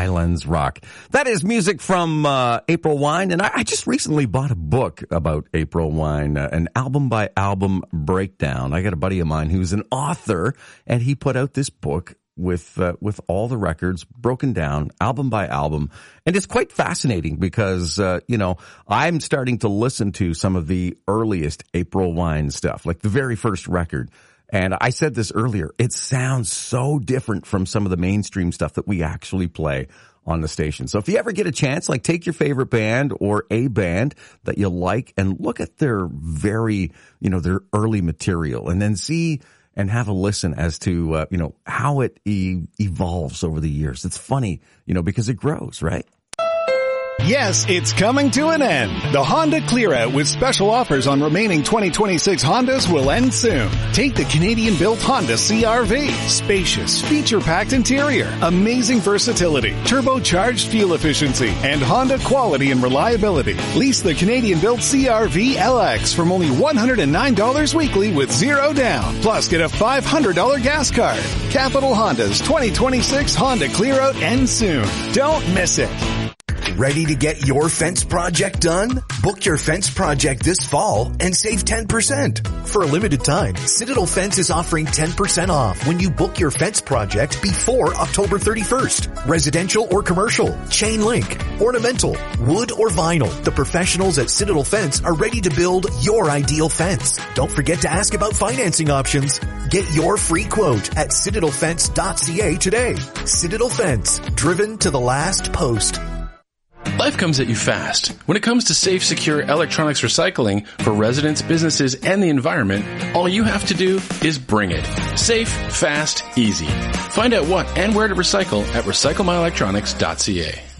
Highlands Rock. That is music from April Wine, and I just recently bought a book about April Wine, an album-by-album breakdown. I got a buddy of mine who's an author, and he put out this book with all the records broken down album by album. And it's quite fascinating because, I'm starting to listen to some of the earliest April Wine stuff, like the very first record. And I said this earlier, it sounds so different from some of the mainstream stuff that we actually play on the station. So if you ever get a chance, like take your favorite band or a band that you like and look at their their early material and then see and have a listen as to, how it evolves over the years. It's funny, because it grows, right? Yes, it's coming to an end. The Honda Clear Out with special offers on remaining 2026 Hondas will end soon. Take the Canadian-built Honda CR-V. Spacious, feature-packed interior, amazing versatility, turbocharged fuel efficiency, and Honda quality and reliability. Lease the Canadian-built CR-V LX from only $109 weekly with zero down. Plus, get a $500 gas card. Capital Honda's 2026 Honda Clear Out ends soon. Don't miss it. Ready to get your fence project done? Book your fence project this fall and save 10%. For a limited time, Citadel Fence is offering 10% off when you book your fence project before October 31st. Residential or commercial, chain link, ornamental, wood or vinyl. The professionals at Citadel Fence are ready to build your ideal fence. Don't forget to ask about financing options. Get your free quote at citadelfence.ca today. Citadel Fence, driven to the last post. Life comes at you fast. When it comes to safe, secure electronics recycling for residents, businesses, and the environment, all you have to do is bring it. Safe, fast, easy. Find out what and where to recycle at recyclemyelectronics.ca.